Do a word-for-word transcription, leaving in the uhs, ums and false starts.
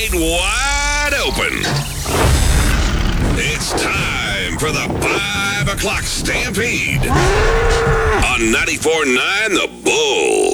gate wide open. It's time for the five o'clock Stampede on ninety-four point nine The Bull.